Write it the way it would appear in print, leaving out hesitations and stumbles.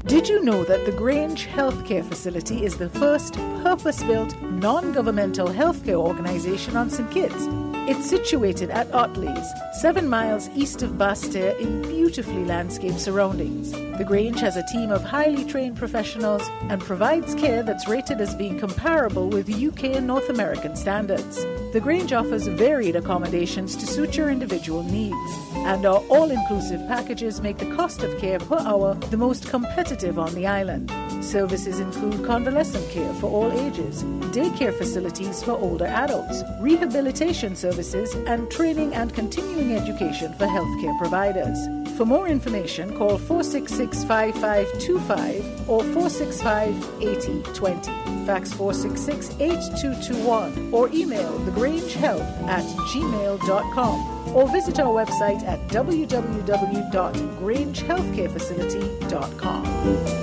Did you know that the Grange Healthcare Facility is the first purpose-built, non-governmental healthcare organisation on St Kitts? It's situated at Otley's, 7 miles east of Basseterre in beautifully landscaped surroundings. The Grange has a team of highly trained professionals and provides care that's rated as being comparable with UK and North American standards. The Grange offers varied accommodations to suit your individual needs, and our all-inclusive packages make the cost of care per hour the most competitive on the island. Services include convalescent care for all ages, daycare facilities for older adults, rehabilitation services, and training and continuing education for healthcare providers. For more information, call 466-5525 or 465-8020. Fax 466-8221 or email thegrangehealth@gmail.com or visit our website at www.grangehealthcarefacility.com.